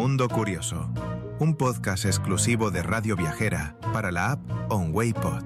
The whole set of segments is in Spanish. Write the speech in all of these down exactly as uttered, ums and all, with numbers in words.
Mundo Curioso, un podcast exclusivo de Radio Viajera para la app OnWay Pod.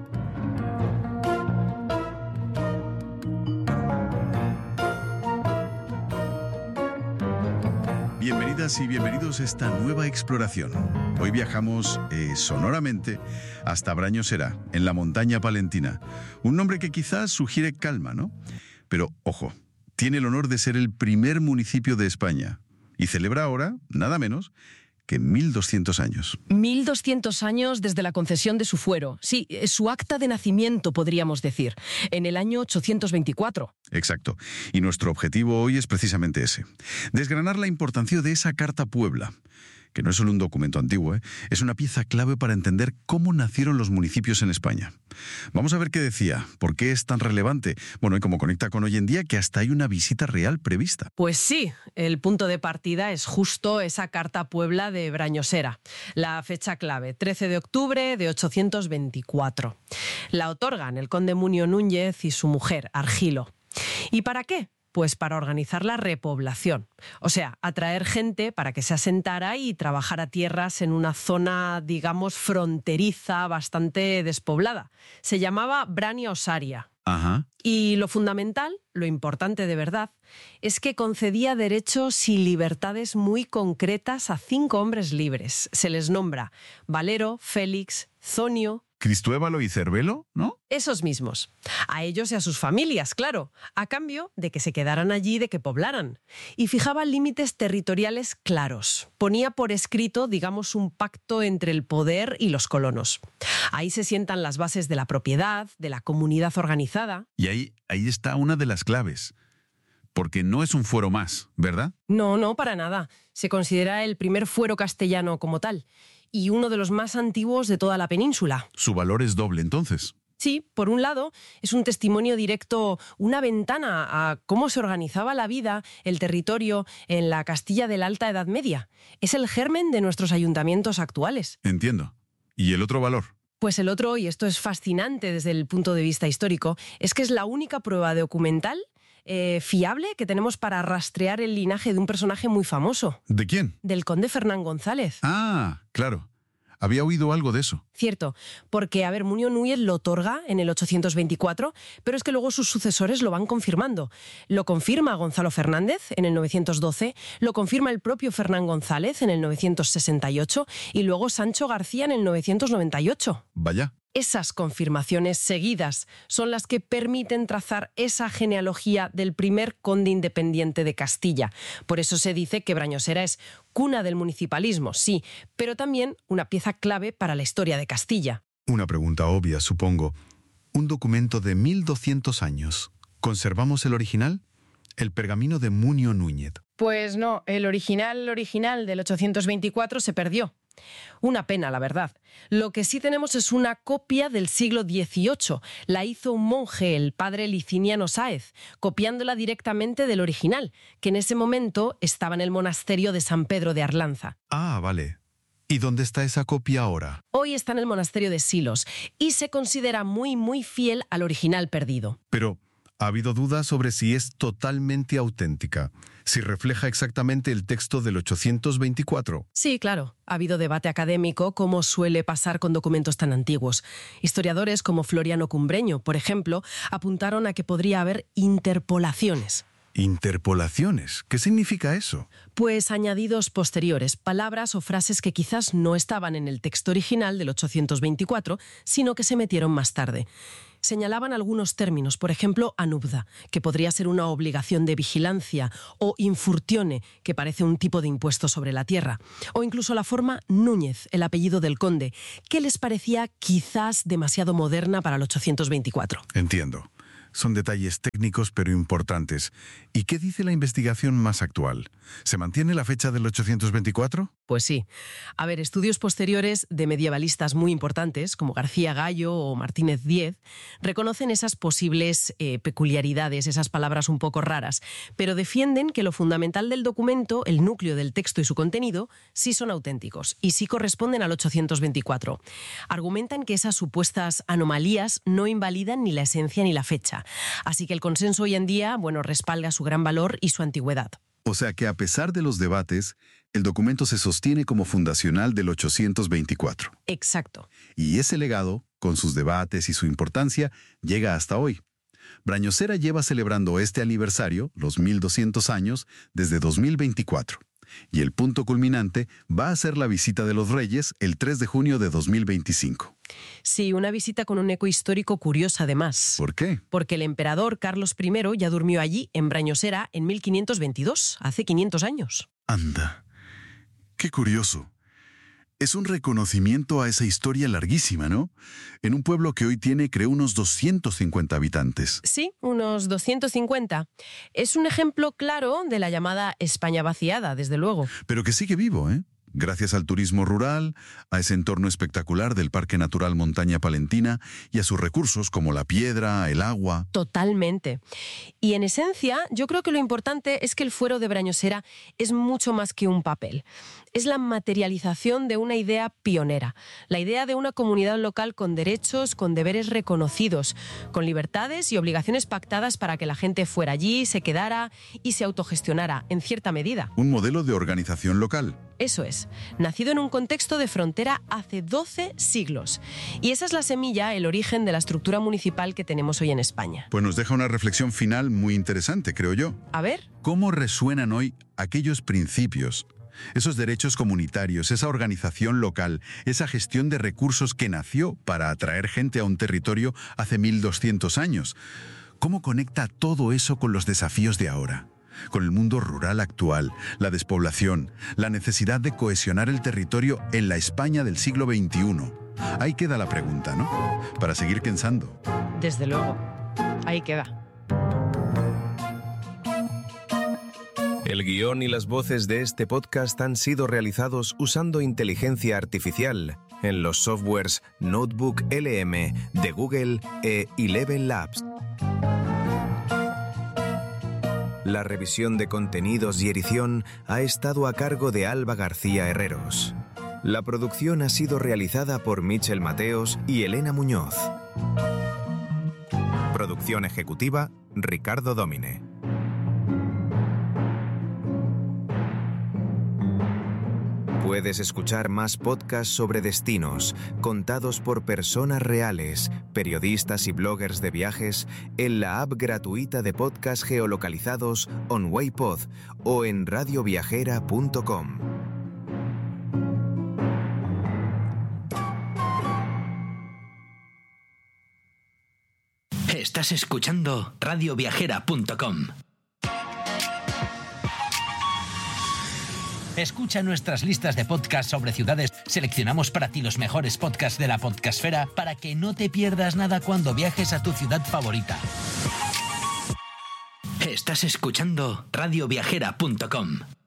Bienvenidas y bienvenidos a esta nueva exploración. Hoy viajamos eh, sonoramente hasta Brañosera, en la montaña palentina. Un nombre que quizás sugiere calma, ¿no? Pero, ojo, tiene el honor de ser el primer municipio de España y celebra ahora, nada menos, que mil doscientos años. mil doscientos años desde la concesión de su fuero. Sí, su acta de nacimiento, podríamos decir, en el año ochocientos veinticuatro. Exacto. Y nuestro objetivo hoy es precisamente ese. Desgranar la importancia de esa Carta Puebla, que no es solo un documento antiguo, ¿eh? Es una pieza clave para entender cómo nacieron los municipios en España. Vamos a ver qué decía, por qué es tan relevante, bueno, y cómo conecta con hoy en día, que hasta hay una visita real prevista. Pues sí, el punto de partida es justo esa Carta Puebla de Brañosera. La fecha clave, trece de octubre de ochocientos veinticuatro. La otorgan el conde Munio Núñez y su mujer, Argilo. ¿Y para qué? Pues para organizar la repoblación, o sea, atraer gente para que se asentara y trabajara tierras en una zona, digamos, fronteriza, bastante despoblada. Se llamaba Brania Osaria. Ajá. Y lo fundamental, lo importante de verdad, es que concedía derechos y libertades muy concretas a cinco hombres libres. Se les nombra Valero, Félix, Zonio, Cristóbalo y Cervelo, ¿no? Esos mismos. A ellos y a sus familias, claro, a cambio de que se quedaran allí, de que poblaran. Y fijaba límites territoriales claros. Ponía por escrito, digamos, un pacto entre el poder y los colonos. Ahí se sientan las bases de la propiedad, de la comunidad organizada. Y ahí, ahí está una de las claves. Porque no es un fuero más, ¿verdad? No, no, para nada. Se considera el primer fuero castellano como tal. Y uno de los más antiguos de toda la península. Su valor es doble, entonces. Sí, por un lado, es un testimonio directo, una ventana a cómo se organizaba la vida, el territorio, en la Castilla de la Alta Edad Media. Es el germen de nuestros ayuntamientos actuales. Entiendo. ¿Y el otro valor? Pues el otro, y esto es fascinante desde el punto de vista histórico, es que es la única prueba documental Eh, fiable que tenemos para rastrear el linaje de un personaje muy famoso. ¿De quién? Del conde Fernán González. Ah, claro. Había oído algo de eso. Cierto, porque, a ver, Munio Núñez lo otorga en el ochocientos veinticuatro, pero es que luego sus sucesores lo van confirmando. Lo confirma Gonzalo Fernández en el novecientos doce, lo confirma el propio Fernán González en el novecientos sesenta y ocho y luego Sancho García en el novecientos noventa y ocho. Vaya. Esas confirmaciones seguidas son las que permiten trazar esa genealogía del primer conde independiente de Castilla. Por eso se dice que Brañosera es cuna del municipalismo, sí, pero también una pieza clave para la historia de Castilla. Una pregunta obvia, supongo. Un documento de mil doscientos años. ¿Conservamos el original? El pergamino de Munio Núñez. Pues no, el original original del ochocientos veinticuatro se perdió. Una pena, la verdad. Lo que sí tenemos es una copia del siglo dieciocho. La hizo un monje, el padre Liciniano Sáez, copiándola directamente del original, que en ese momento estaba en el monasterio de San Pedro de Arlanza. Ah, vale. ¿Y dónde está esa copia ahora? Hoy está en el monasterio de Silos y se considera muy, muy fiel al original perdido. Pero ha habido dudas sobre si es totalmente auténtica, si refleja exactamente el texto del ochocientos veinticuatro. Sí, claro. Ha habido debate académico, como suele pasar con documentos tan antiguos. Historiadores como Floriano Cumbreño, por ejemplo, apuntaron a que podría haber interpolaciones. ¿Interpolaciones? ¿Qué significa eso? Pues añadidos posteriores, palabras o frases que quizás no estaban en el texto original del ochocientos veinticuatro, sino que se metieron más tarde. Señalaban algunos términos, por ejemplo, anubda, que podría ser una obligación de vigilancia, o infurtione, que parece un tipo de impuesto sobre la tierra, o incluso la forma Núñez, el apellido del conde, que les parecía quizás demasiado moderna para el ochocientos veinticuatro. Entiendo. Son detalles técnicos pero importantes. ¿Y qué dice la investigación más actual? ¿Se mantiene la fecha del ochocientos veinticuatro? Pues sí. A ver, estudios posteriores de medievalistas muy importantes, como García Gallo o Martínez Díez, reconocen esas posibles eh, peculiaridades, esas palabras un poco raras, pero defienden que lo fundamental del documento, el núcleo del texto y su contenido, sí son auténticos y sí corresponden al ochocientos veinticuatro. Argumentan que esas supuestas anomalías no invalidan ni la esencia ni la fecha. Así que el consenso hoy en día, bueno, respalda su gran valor y su antigüedad. O sea que a pesar de los debates, el documento se sostiene como fundacional del ochocientos veinticuatro. Exacto. Y ese legado, con sus debates y su importancia, llega hasta hoy. Brañosera lleva celebrando este aniversario, los mil doscientos años, desde dos mil veinticuatro. Y el punto culminante va a ser la visita de los Reyes el tres de junio de dos mil veinticinco. Sí, una visita con un eco histórico curioso además. ¿Por qué? Porque el emperador Carlos primero ya durmió allí, en Brañosera, en mil quinientos veintidós, hace quinientos años. Anda, qué curioso. Es un reconocimiento a esa historia larguísima, ¿no? En un pueblo que hoy tiene, creo, unos doscientos cincuenta habitantes. Sí, unos doscientos cincuenta. Es un ejemplo claro de la llamada España vaciada, desde luego. Pero que sigue vivo, ¿eh? Gracias al turismo rural, a ese entorno espectacular del Parque Natural Montaña Palentina y a sus recursos como la piedra, el agua. Totalmente. Y en esencia, yo creo que lo importante es que el Fuero de Brañosera es mucho más que un papel. Es la materialización de una idea pionera, la idea de una comunidad local con derechos, con deberes reconocidos, con libertades y obligaciones pactadas para que la gente fuera allí, se quedara y se autogestionara, en cierta medida. Un modelo de organización local. Eso es, nacido en un contexto de frontera hace doce siglos. Y esa es la semilla, el origen de la estructura municipal que tenemos hoy en España. Pues nos deja una reflexión final muy interesante, creo yo. A ver. ¿Cómo resuenan hoy aquellos principios, esos derechos comunitarios, esa organización local, esa gestión de recursos que nació para atraer gente a un territorio hace mil doscientos años? ¿Cómo conecta todo eso con los desafíos de ahora? Con el mundo rural actual, la despoblación, la necesidad de cohesionar el territorio en la España del siglo veintiuno. Ahí queda la pregunta, ¿no? Para seguir pensando. Desde luego. Ahí queda. El guión y las voces de este podcast han sido realizados usando inteligencia artificial en los softwares Notebook L M de Google e Eleven Labs. La revisión de contenidos y edición ha estado a cargo de Alba García Herreros. La producción ha sido realizada por Michel Mateos y Elena Muñoz. Producción ejecutiva, Ricardo Dómine. Puedes escuchar más podcasts sobre destinos, contados por personas reales, periodistas y bloggers de viajes, en la app gratuita de podcasts geolocalizados OnWayPod o en radio viajera punto com. Estás escuchando radio viajera punto com. Escucha nuestras listas de podcasts sobre ciudades. Seleccionamos para ti los mejores podcasts de la podcastfera para que no te pierdas nada cuando viajes a tu ciudad favorita. Estás escuchando radio viajera punto com.